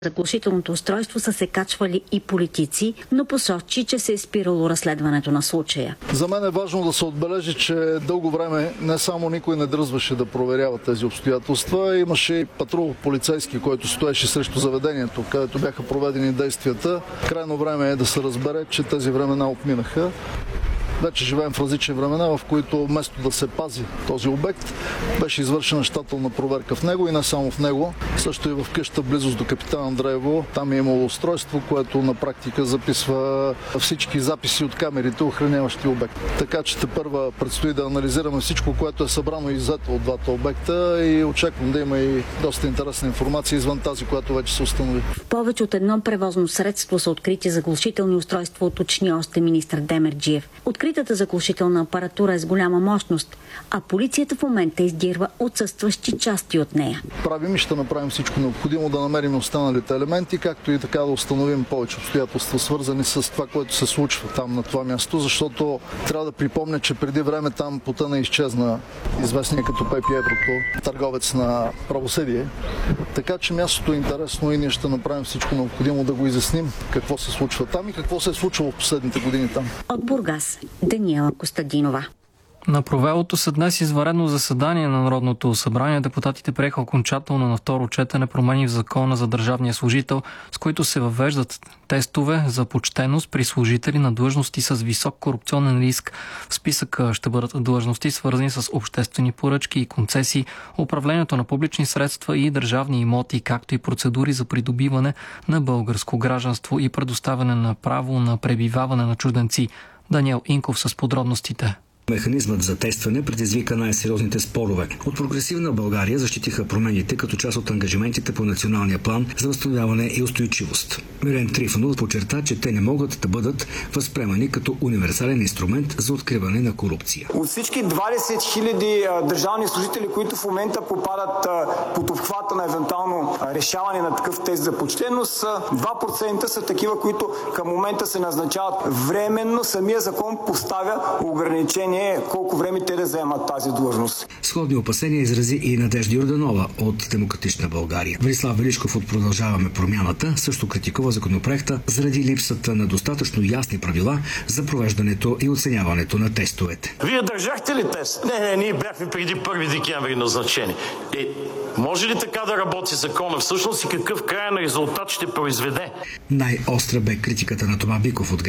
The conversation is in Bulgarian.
Заглушителното устройство са се качвали и политици, но посочи, че се е спирало разследването на случая. За мен е важно да се отбележи, че дълго време не само никой не дръзваше да проверява тези обстоятелства. Имаше и патрул полицейски, който стоеше срещу заведението, където бяха проведени действията. Крайно време е да се разбере, че тези времена отминаха. Вече живеем в различни времена, в които вместо да се пази този обект, беше извършена щателна проверка в него и не само в него, също и в къщата близост до Капитан Андреево. Там е имало устройство, което на практика записва всички записи от камерите, охраняващи обект. Така че тепърва предстои да анализираме всичко, което е събрано и иззето от двата обекта и очаквам да има и доста интересна информация извън тази, която вече се установи. В повече от едно превозно средство са открити заглушителни устройства, уточни още министър Демерджиев. Откритата заглушителна апаратура е с голяма мощност, а полицията в момента издирва отсъстващи части от нея. Правим и ще направим всичко необходимо да намерим останалите елементи, както и така да установим повече обстоятелства, свързани с това, което се случва там на това място, защото трябва да припомня, че преди време там потъна и изчезна известния като Пепи Еврото, търговец на правосъдие. Така че мястото е интересно и ние ще направим всичко необходимо да го изясним какво се случва там и какво се е случвало в последните години там. От Бургас, Даниела Костадинова. На провелото се днес извънредно заседание на Народното събрание депутатите приеха окончателно на второ четене промени в Закона за държавния служител, с които се въвеждат тестове за почтеност при служители на длъжности с висок корупционен риск. В списъка ще бъдат длъжности, свързани с обществени поръчки и концесии, управлението на публични средства и държавни имоти, както и процедури за придобиване на българско гражданство и предоставяне на право на пребиваване на чужденци. Даниел Инков с подробностите. Механизмът за тестване предизвика най-сериозните спорове. От Прогресивна България защитиха промените като част от ангажиментите по националния план за възстановяване и устойчивост. Мирен Трифонов подчерта, че те не могат да бъдат възприемани като универсален инструмент за откриване на корупция. От всички 20 000 държавни служители, които в момента попадат под обхвата на евентуално решаване на такъв тест за почтеност, 2% са такива, които към момента се назначават временно. Самия закон поставя ограничение колко време те да заемат тази длъжност. Сходни опасения изрази и Надежда Йорданова от Демократична България. Велислав Величков от Продължаваме промяната също критикува законопроекта заради липсата на достатъчно ясни правила за провеждането и оценяването на тестовете. Вие държахте ли тест? Не, ние бяхме преди 1 декември назначени. Може ли така да работи закона всъщност и какъв краен резултат ще произведе? Най-остра бе критиката на Тома Биков от